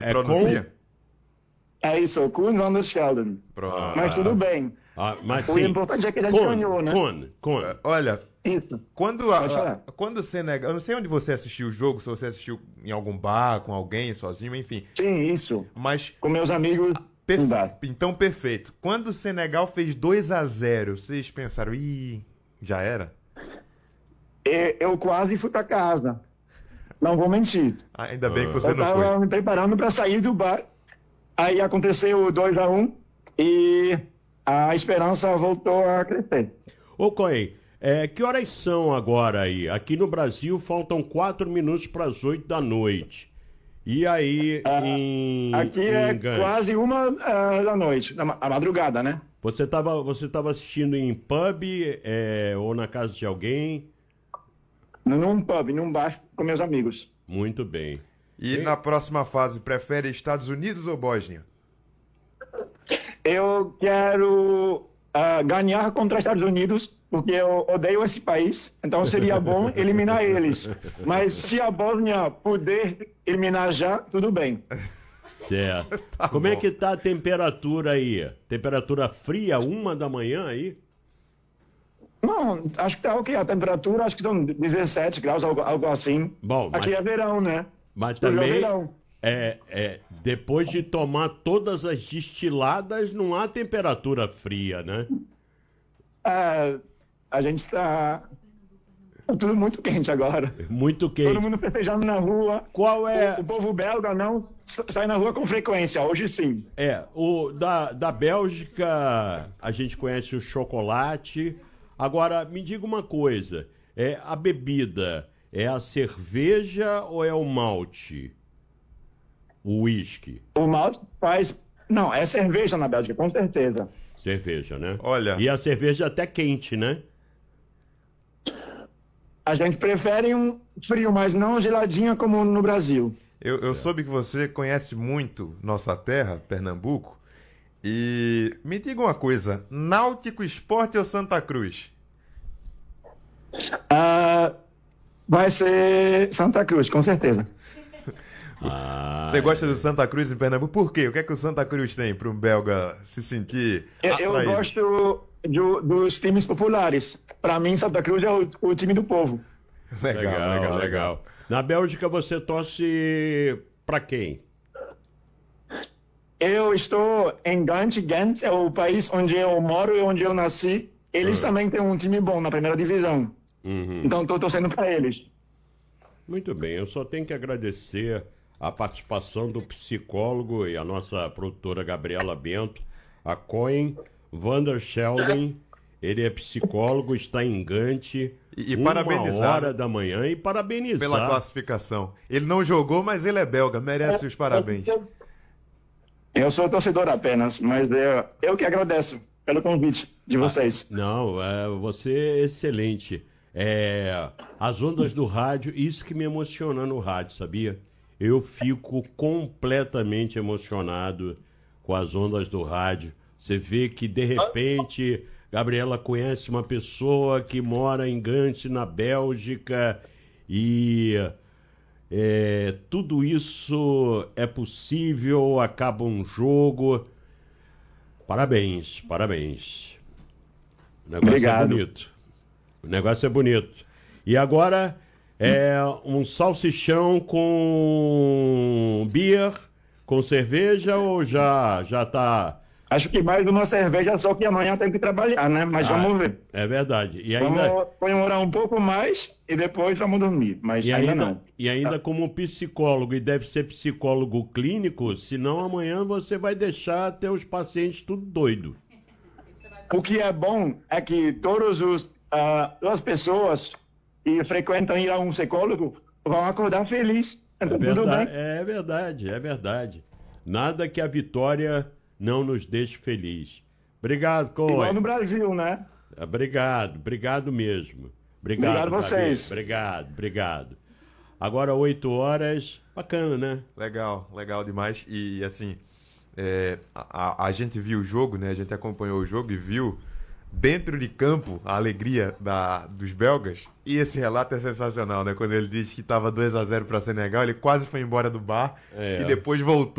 pronuncia? É isso, Koen van der Schelden. Pronto. Mas tudo bem. Mas O sim, importante é que ele ganhou, né? Con. Olha, Isso. quando Pode falar. quando o Senegal... Eu não sei onde você assistiu o jogo, se você assistiu em algum bar, com alguém, sozinho, enfim. Sim, isso. Mas... Com meus amigos. não dá. Então, perfeito. Quando o Senegal fez 2-0, vocês pensaram, já era? Eu quase fui para casa. Não vou mentir. Ainda bem que você Eu não estava foi. me preparando para sair do bar. Aí aconteceu o 2-1 e a esperança voltou a crescer. Ô, Coen, que horas são agora aí? Aqui no Brasil faltam 4 minutos para as 8 da noite. E aí, Aqui é Gante? quase 1 da noite, a madrugada, né? Você tava assistindo em pub ou na casa de alguém? Num pub, num bar com meus amigos. Muito bem. E na próxima fase, prefere Estados Unidos ou Bósnia? Eu quero ganhar contra os Estados Unidos, porque eu odeio esse país, então seria bom eliminar eles. Mas se a Bósnia puder eliminar já, tudo bem. Certo. Como é que tá a temperatura aí? Temperatura fria, 1 da manhã aí? Não, acho que tá ok. A temperatura, acho que são 17 graus, algo assim. Bom, Aqui é verão, né? Mas Tudo é também, verão. depois de tomar todas as destiladas, não há temperatura fria, né? A gente tá tudo muito quente agora. Muito quente. Todo mundo festejando na rua. Qual é... O povo belga não sai na rua com frequência, hoje sim. Da Bélgica, a gente conhece o chocolate. Agora, me diga uma coisa, a bebida é a cerveja ou é o malte? O uísque? O malte faz... Não, é cerveja na Bélgica, com certeza. Cerveja, né? Olha... E a cerveja até quente, né? A gente prefere um frio, mas não geladinha como no Brasil. Eu soube que você conhece muito nossa terra, Pernambuco, e me diga uma coisa, Náutico Esporte ou Santa Cruz? Vai ser Santa Cruz, com certeza. Você gosta do Santa Cruz em Pernambuco? Por quê? O que é que o Santa Cruz tem para um belga se sentir Eu atraído? gosto dos times populares. Para mim, Santa Cruz é o time do povo. Legal. Na Bélgica você torce pra quem? Eu estou em Ghent é o país onde eu moro e onde eu nasci. Eles também têm um time bom na primeira divisão. Então estou torcendo para eles. Muito bem, eu só tenho que agradecer a participação do psicólogo e a nossa produtora Gabriela Bento, a Coen van der Schelden. Ele é psicólogo, está em Gante, E parabenizar 1 da manhã, e parabenizar. pela classificação. Ele não jogou, mas ele é belga, merece os parabéns. Eu sou torcedor apenas, mas eu que agradeço pelo convite de vocês. Não, você é excelente. As ondas do rádio, isso que me emociona no rádio, sabia? Eu fico completamente emocionado com as ondas do rádio. Você vê que, de repente, Gabriela conhece uma pessoa que mora em Gante, na Bélgica, e tudo isso é possível, acaba um jogo. Parabéns. O negócio Obrigado. é bonito. O negócio é bonito. E agora um salsichão com beer, com cerveja, ou já tá... Acho que mais uma cerveja, só que amanhã tem que trabalhar, né? Mas vamos ver. É verdade. E ainda, Vamos comemorar um pouco mais e depois vamos dormir. Mas ainda não. e ainda como psicólogo, e deve ser psicólogo clínico, senão amanhã você vai deixar teus pacientes tudo doido. O que é bom é que todas as pessoas que frequentam ir a um psicólogo vão acordar felizes. Então, tudo bem. É verdade. Nada que a vitória não nos deixe feliz. Obrigado, Coen. Igual no Brasil, né? Obrigado mesmo. Obrigado a vocês. Davi. Obrigado. Agora 8 horas, bacana, né? Legal demais. E assim, a gente viu o jogo, né? A gente acompanhou o jogo e viu dentro de campo a alegria dos belgas. E esse relato é sensacional, né? Quando ele diz que estava 2-0 para Senegal, ele quase foi embora do bar e depois voltou.